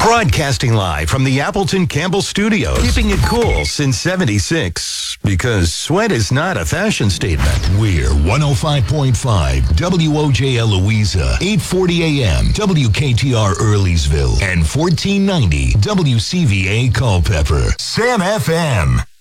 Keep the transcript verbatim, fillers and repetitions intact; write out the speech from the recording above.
Broadcasting live from the Appleton Campbell Studios. Keeping it cool since seventy-six. Because sweat is not a fashion statement. We're one oh five point five W O J L Louisa, eight forty a.m. W K T R Earlysville, and fourteen ninety W C V A Culpeper. Sam F M.